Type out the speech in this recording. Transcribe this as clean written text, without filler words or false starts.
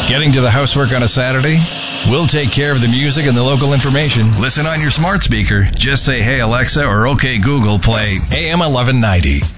Getting to the housework on a Saturday? We'll take care of the music and the local information. Listen on your smart speaker. Just say, "Hey Alexa," or "Okay Google, play AM 1190.